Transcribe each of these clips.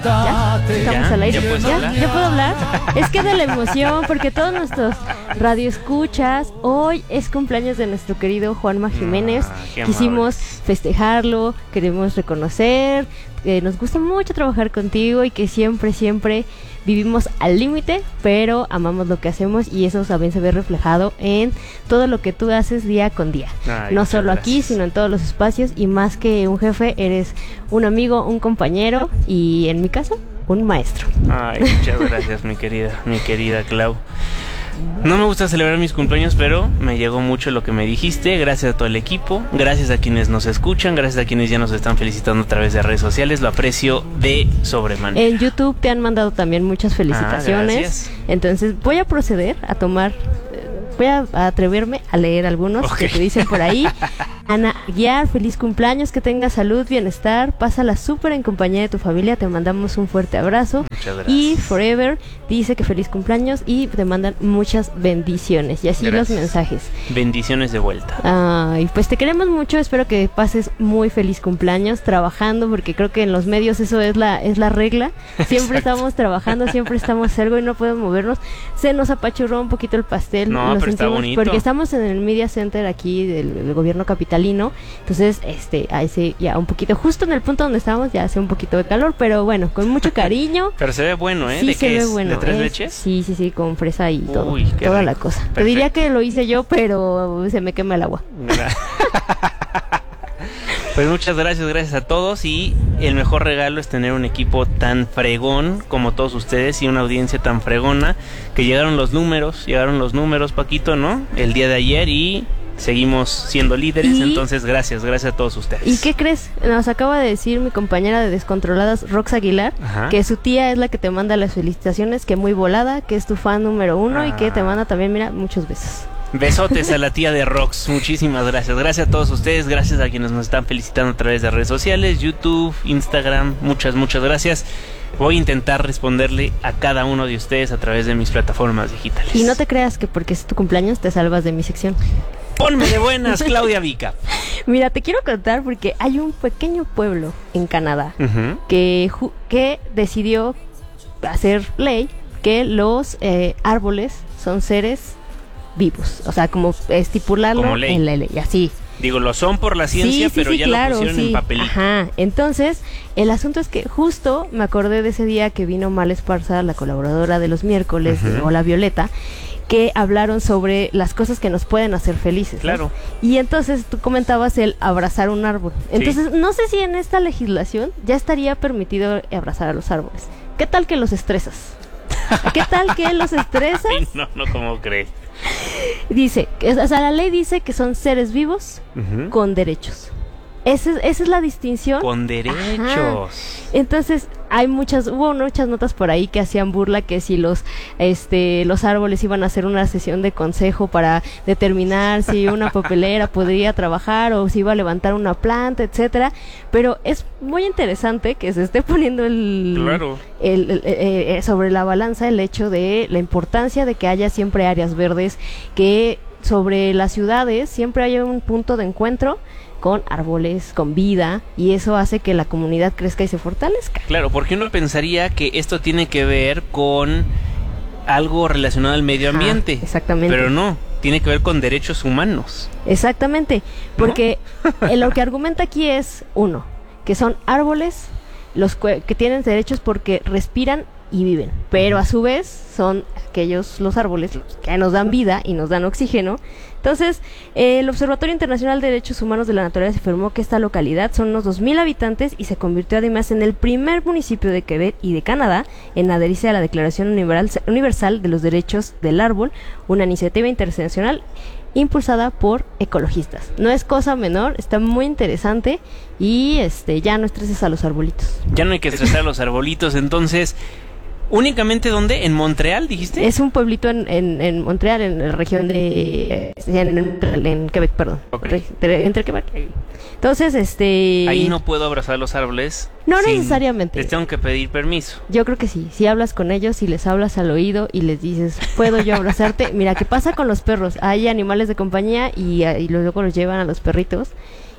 ¿Ya? ¿Estamos al aire? ¿Ya puedes hablar? ¿Ya puedo hablar? Es que de la emoción, porque todos nuestros radioescuchas, hoy es cumpleaños de nuestro querido Juanma Jiménez. Quisimos festejarlo, queremos reconocer que nos gusta mucho trabajar contigo y que siempre vivimos al límite, pero amamos lo que hacemos y eso también se ve reflejado en todo lo que tú haces día con día. Ay, no solo gracias. aquí, sino en todos los espacios, y más que un jefe, eres un amigo, un compañero y en mi caso, un maestro. Ay, muchas gracias, mi querida Clau. No me gusta celebrar mis cumpleaños, pero me llegó mucho lo que me dijiste. Gracias a todo el equipo, gracias a quienes nos escuchan, gracias a quienes ya nos están felicitando a través de redes sociales. Lo aprecio de sobremanera. En YouTube te han mandado también muchas felicitaciones. Gracias. Entonces voy a proceder a tomar, voy a atreverme a leer algunos que te dicen por ahí. Ana Guiar, feliz cumpleaños, que tengas salud, bienestar, pásala súper en compañía de tu familia, te mandamos un fuerte abrazo. Muchas gracias. Y Forever dice que feliz cumpleaños y te mandan muchas bendiciones. Y así Gracias. los mensajes. Bendiciones de vuelta. Ay, pues te queremos mucho, espero que pases muy feliz cumpleaños trabajando, porque creo que en los medios eso es la regla. Siempre estamos trabajando, siempre estamos algo y no podemos movernos. Se nos apachurró un poquito el pastel. No, lo pero está bonito. porque estamos en el Media Center aquí del gobierno capitalino. Entonces, hace ya un poquito, justo en el punto donde estábamos, ya hace un poquito de calor, pero bueno, con mucho cariño. Pero se ve bueno, ¿eh? Sí, ¿De se qué ve es? bueno. ¿De tres leches? Sí, con fresa y todo. Uy, qué toda rico. la cosa. Te Perfecto. diría que lo hice yo, pero se me quema el agua. Pues muchas gracias a todos, y el mejor regalo es tener un equipo tan fregón como todos ustedes y una audiencia tan fregona, que llegaron los números, Paquito, ¿no? El día de ayer, y seguimos siendo líderes. Entonces gracias a todos ustedes. ¿Y qué crees? Nos acaba de decir mi compañera de Descontroladas, Rox Aguilar, Ajá. que su tía es la que te manda las felicitaciones, que muy volada, que es tu fan número 1 y que te manda también, mira, muchos besos. Besotes a la tía de Rox, muchísimas gracias. Gracias a todos ustedes, gracias a quienes nos están felicitando a través de redes sociales, YouTube, Instagram, muchas gracias. Voy a intentar responderle a cada uno de ustedes a través de mis plataformas digitales. Y no te creas que porque es tu cumpleaños te salvas de mi sección. Ponme de buenas, Claudia Vica. Mira, te quiero contar porque hay un pequeño pueblo en Canadá que decidió hacer ley que los árboles son seres vivos, o sea, como estipularlo Como ley. en la ley, así. Digo, lo son por la ciencia, pero ya claro, lo pusieron en papelito. Ajá, entonces, el asunto es que justo me acordé de ese día que vino Mal Esparza, la colaboradora de los miércoles, de Hola Violeta, que hablaron sobre las cosas que nos pueden hacer felices, ¿no? Claro. Y entonces tú comentabas el abrazar un árbol. Entonces, no sé si en esta legislación ya estaría permitido abrazar a los árboles. ¿Qué tal que los estresas? ¿Qué tal que los estresas? Ay, no, ¿cómo crees? Dice, o sea, la ley dice que son seres vivos con derechos. Esa es la distinción. Con derechos. Ajá. Entonces, hubo muchas notas por ahí que hacían burla que si los árboles iban a hacer una sesión de consejo para determinar si una papelera podría trabajar o si iba a levantar una planta, etcétera. Pero es muy interesante que se esté poniendo Claro. sobre la balanza el hecho de la importancia de que haya siempre áreas verdes, que sobre las ciudades siempre haya un punto de encuentro con árboles, con vida, y eso hace que la comunidad crezca y se fortalezca. Claro, porque uno pensaría que esto tiene que ver con algo relacionado al medio ambiente. Exactamente. Pero no, tiene que ver con derechos humanos. Exactamente, porque lo que argumenta aquí es, uno, que son árboles que tienen derechos porque respiran y viven, pero a su vez son los árboles los que nos dan vida y nos dan oxígeno. Entonces, el Observatorio Internacional de Derechos Humanos de la Naturaleza afirmó que esta localidad son unos 2,000 habitantes y se convirtió además en el primer municipio de Quebec y de Canadá en adherirse a la Declaración Universal de los Derechos del Árbol, una iniciativa internacional impulsada por ecologistas. No es cosa menor, está muy interesante y ya no estreses a los arbolitos. Ya no hay que estresar a los arbolitos, entonces... ¿Únicamente dónde? ¿En Montreal, dijiste? Es un pueblito en Montreal, en la región de... en Quebec, perdón. Okay. Entre Quebec. Entonces, Ahí no puedo abrazar los árboles. No necesariamente. Les tengo que pedir permiso. Yo creo que sí. Si hablas con ellos, si les hablas al oído y les dices, ¿puedo yo abrazarte? Mira, ¿qué pasa con los perros? Hay animales de compañía y luego los llevan a los perritos.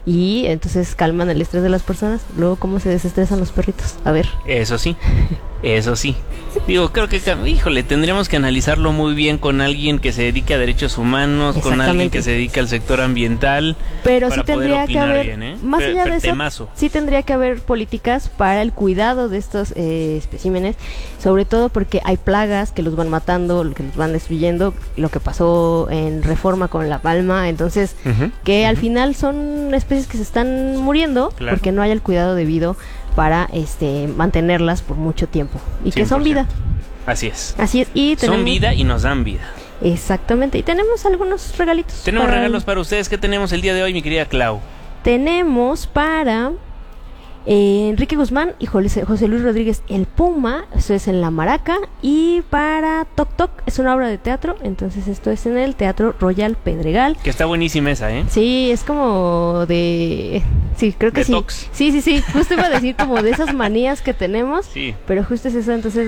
y entonces calman el estrés de las personas. Luego, ¿cómo se desestresan los perritos? A ver. Eso sí. Digo, creo que, híjole, tendríamos que analizarlo muy bien con alguien que se dedique a derechos humanos, con alguien que se dedique al sector ambiental. Pero sí tendría que haber, bien, ¿eh? Más allá de eso, temazo. Sí tendría que haber políticas para el cuidado de estos especímenes, sobre todo porque hay plagas que los van matando, que los van destruyendo, lo que pasó en Reforma con la palma, entonces, que al final son especies que se están muriendo, claro, porque no hay el cuidado debido para mantenerlas por mucho tiempo y 100%. Que son vida. Así es. Y son vida y nos dan vida. Exactamente. Y tenemos algunos regalitos. Tenemos regalos para ustedes. ¿Qué tenemos el día de hoy, mi querida Clau? Tenemos para Enrique Guzmán y José Luis Rodríguez el Puma, eso es en La Maraca, y para Toc Toc es una obra de teatro, entonces esto es en el Teatro Royal Pedregal. Que está buenísima esa, ¿eh? Sí, es como sí, creo que sí. Sí, justo iba a decir como de esas manías que tenemos, sí, pero justo es eso, entonces